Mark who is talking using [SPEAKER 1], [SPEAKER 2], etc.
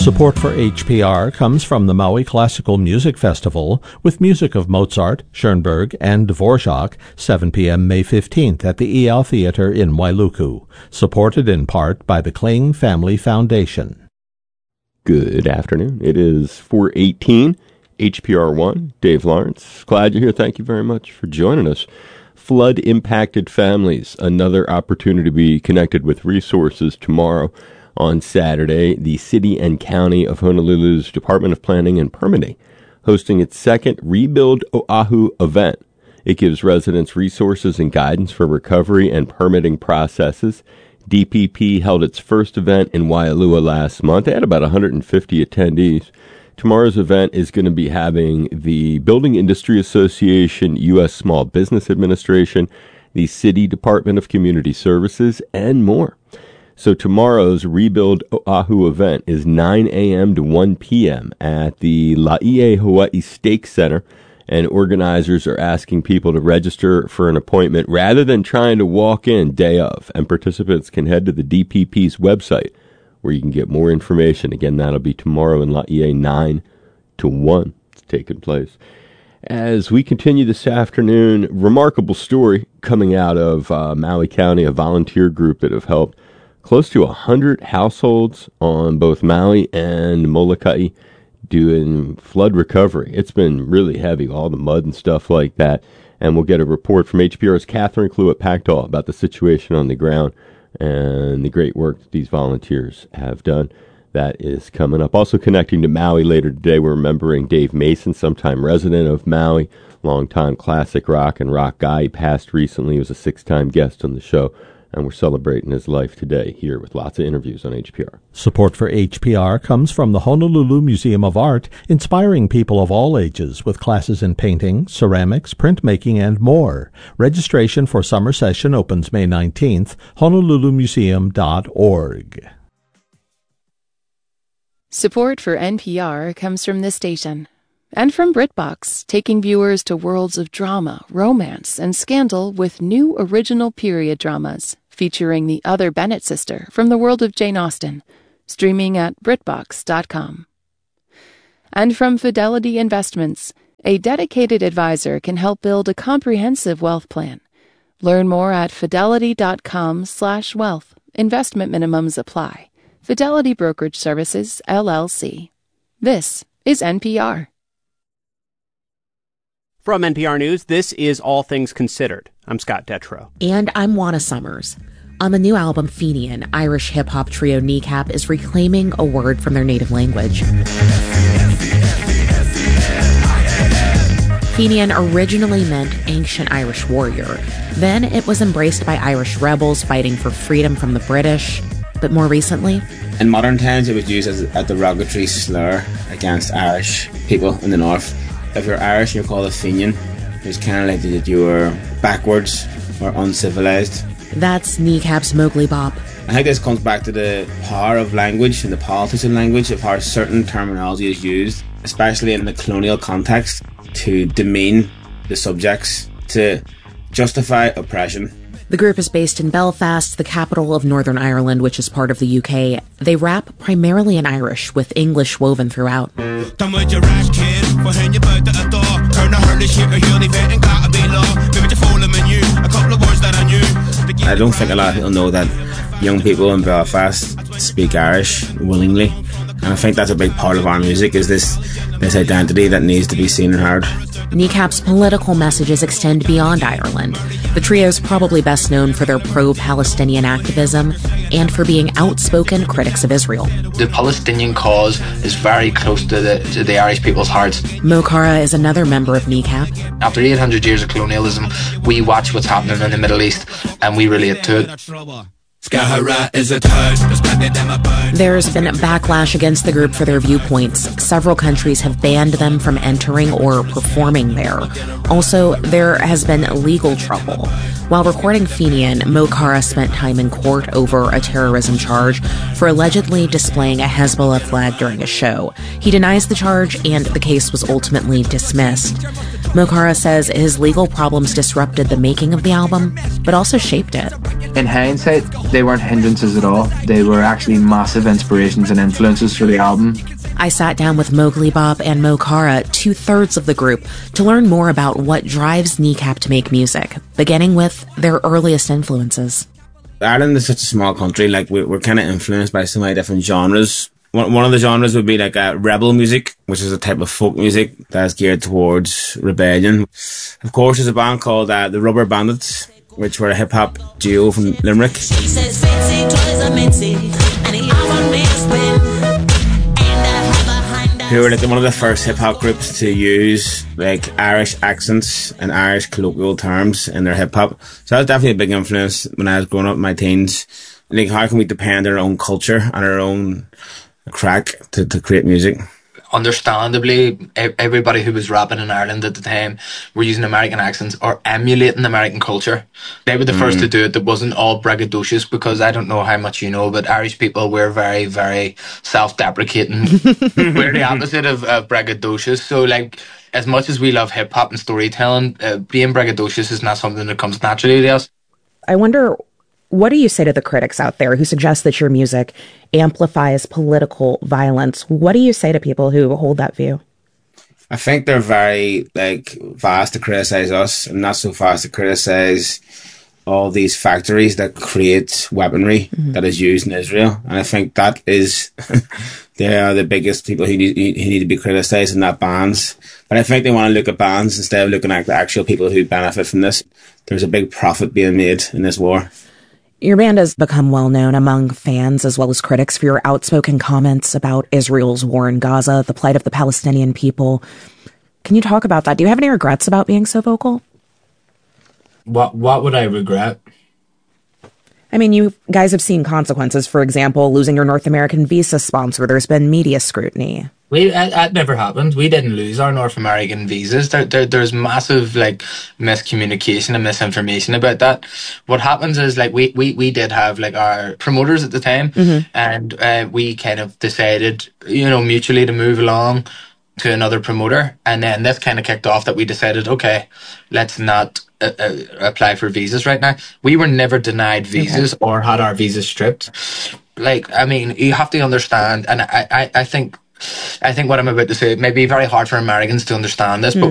[SPEAKER 1] Support for HPR comes from the Maui Classical Music Festival with music of Mozart, Schoenberg, and Dvorak, 7 p.m. May 15th at the EL Theater in Wailuku, supported in part by the Kling Family Foundation.
[SPEAKER 2] Good afternoon. It is 4:18, HPR1, Dave Lawrence. Glad you're here. Thank you very much for joining us. Flood-impacted families, another opportunity to be connected with resources tomorrow. On Saturday, the City and County of Honolulu's Department of Planning and Permitting hosting its second Rebuild Oahu event. It gives residents resources and guidance for recovery and permitting processes. DPP held its first event in Waialua last month. They had about 150 attendees. Tomorrow's event is going to be having the Building Industry Association, U.S. Small Business Administration, the City Department of Community Services, and more. So tomorrow's Rebuild Oahu event is 9 a.m. to 1 p.m. at the Laie Hawaii Stake Center, and organizers are asking people to register for an appointment rather than trying to walk in day of, and participants can head to the DPP's website where you can get more information. Again, that'll be tomorrow in Laie, 9 to 1. It's taking place. As we continue this afternoon, remarkable story coming out of Maui County, a volunteer group that have helped close to 100 households on both Maui and Molokai doing flood recovery. It's been really heavy, all the mud and stuff like that. And we'll get a report from HPR's Catherine Cluett-Pactol about the situation on the ground and the great work that these volunteers have done. That is coming up. Also connecting to Maui later today, we're remembering Dave Mason, sometime resident of Maui, longtime classic rock and rock guy. He passed recently. He was a 6-time guest on the show. And we're celebrating his life today here with lots of interviews on HPR.
[SPEAKER 1] Support for HPR comes from the Honolulu Museum of Art, inspiring people of all ages with classes in painting, ceramics, printmaking, and more. Registration for summer session opens May 19th, honolulumuseum.org.
[SPEAKER 3] Support for NPR comes from this station and from BritBox, taking viewers to worlds of drama, romance, and scandal with new original period dramas featuring the other Bennett sister from the world of Jane Austen, streaming at BritBox.com. And from Fidelity Investments, a dedicated advisor can help build a comprehensive wealth plan. Learn more at fidelity.com/wealth. Investment minimums apply. Fidelity Brokerage Services, LLC. This is NPR.
[SPEAKER 4] From NPR News, this is All Things Considered. I'm Scott Detrow.
[SPEAKER 5] And I'm Juana Summers. On the new album Fenian, Irish hip-hop trio Kneecap is reclaiming a word from their native language. Fenian originally meant ancient Irish warrior. Then it was embraced by Irish rebels fighting for freedom from the British. But more recently,
[SPEAKER 6] in modern times, it was used as a derogatory slur against Irish people in the north. If you're Irish and you're called a Fenian, it's kind of like that you were backwards or uncivilized.
[SPEAKER 5] That's Kneecap's Mowgli Bop.
[SPEAKER 6] I think this comes back to the power of language and the politics of language, of how certain terminology is used, especially in the colonial context, to demean the subjects, to justify oppression.
[SPEAKER 5] The group is based in Belfast, the capital of Northern Ireland, which is part of the UK. They rap primarily in Irish, with English woven throughout.
[SPEAKER 6] I don't think a lot of people know that young people in Belfast speak Irish willingly. And I think that's a big part of our music, is this identity that needs to be seen and heard.
[SPEAKER 5] Kneecap's political messages extend beyond Ireland. The trio is probably best known for their pro-Palestinian activism and for being outspoken critics of Israel.
[SPEAKER 7] The Palestinian cause is very close to the Irish people's hearts.
[SPEAKER 5] Mo Cara is another member of Kneecap.
[SPEAKER 7] After 800 years of colonialism, we watch what's happening in the Middle East and we relate to it.
[SPEAKER 5] There's been a backlash against the group for their viewpoints. Several countries have banned them from entering or performing there. Also, there has been legal trouble. While recording Fenian, Mo Cara spent time in court over a terrorism charge for allegedly displaying a Hezbollah flag during a show. He denies the charge, and the case was ultimately dismissed. Mo Cara says his legal problems disrupted the making of the album, but also shaped it.
[SPEAKER 8] In hindsight, they weren't hindrances at all. They were actually massive inspirations and influences for the album.
[SPEAKER 5] I sat down with Mowgli Bob and Mo Cara, 2/3 of the group, to learn more about what drives Kneecap to make music, beginning with their earliest influences.
[SPEAKER 6] Ireland is such a small country, like we're kind of influenced by so many different genres. One of the genres would be like rebel music, which is a type of folk music that's geared towards rebellion. Of course, there's a band called the Rubber Bandits, which were a hip-hop duo from Limerick. Who were like one of the first hip-hop groups to use like Irish accents and Irish colloquial terms in their hip-hop. So that was definitely a big influence when I was growing up in my teens. Like, how can we depend on our own culture and our own crack to create music?
[SPEAKER 7] Understandably, everybody who was rapping in Ireland at the time were using American accents or emulating American culture. They were the first to do it. That wasn't all braggadocious, because I don't know how much you know, but Irish people, we're very, very self-deprecating. We're the opposite of braggadocious. So, like, as much as we love hip-hop and storytelling, being braggadocious is not something that comes naturally to us.
[SPEAKER 5] I wonder, what do you say to the critics out there who suggest that your music amplifies political violence? What do you say to people who hold that view?
[SPEAKER 6] I think they're very fast to criticize us and not so fast to criticize all these factories that create weaponry that is used in Israel. And I think that is they are the biggest people who need to be criticized, and not bands. But I think they want to look at bands instead of looking at the actual people who benefit from this. There's a big profit being made in this war.
[SPEAKER 5] Your band has become well known among fans as well as critics for your outspoken comments about Israel's war in Gaza, the plight of the Palestinian people. Can you talk about that? Do you have any regrets about being so vocal?
[SPEAKER 8] What would I regret?
[SPEAKER 5] I mean, you guys have seen consequences. For example, losing your North American visa sponsor. There's been media scrutiny.
[SPEAKER 8] That never happened. We didn't lose our North American visas. There's massive miscommunication and misinformation about that. What happens is we did have our promoters at the time, and we kind of decided mutually to move along to another promoter, and then this kind of kicked off that we decided, okay, let's not apply for visas right now. We were never denied visas or had our visas stripped. You have to understand, and I think what I'm about to say, it may be very hard for Americans to understand this, but